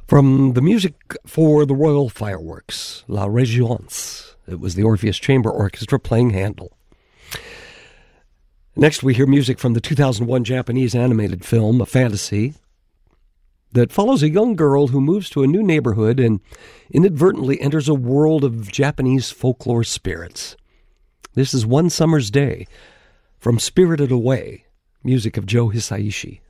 From the music for the Royal Fireworks, La Régence. It was the Orpheus Chamber Orchestra playing Handel. Next, we hear music from the 2001 Japanese animated film, A Fantasy, that follows a young girl who moves to a new neighborhood and inadvertently enters a world of Japanese folklore spirits. This is One Summer's Day from Spirited Away, music of Joe Hisaishi.